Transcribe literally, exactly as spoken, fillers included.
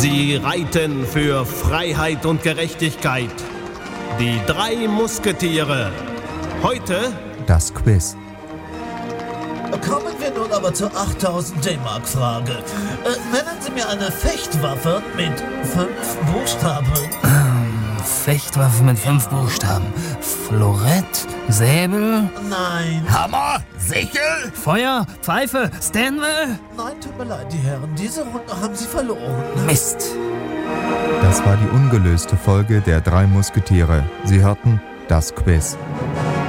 Sie reiten für Freiheit und Gerechtigkeit. Die drei Musketiere. Heute das Quiz. Kommen wir nun aber zur achttausend D-Mark-Frage. Äh, nennen Sie mir eine Fechtwaffe mit fünf Buchstaben. Ähm, Fechtwaffe mit fünf Buchstaben. Florett, Säbel, Nein. Hammer, Sichel, Feuer, Pfeife, Stanwell. Nein, tut mir leid, die Herren. Diese Runde haben Sie verloren. Mist. Das war die ungelöste Folge der drei Musketiere. Sie hörten das Quiz.